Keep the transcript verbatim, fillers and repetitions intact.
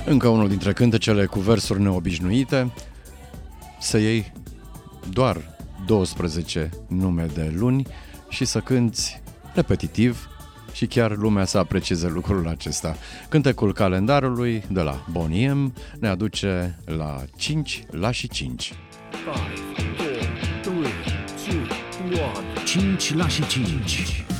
Încă unul dintre cântecele cu versuri neobișnuite. Să iei doar douăsprezece nume de luni și să cânți repetitiv și chiar lumea să aprecieze lucrul acesta. Cântecul calendarului de la Boney M ne aduce la cinci la și cinci. cinci la și cinci.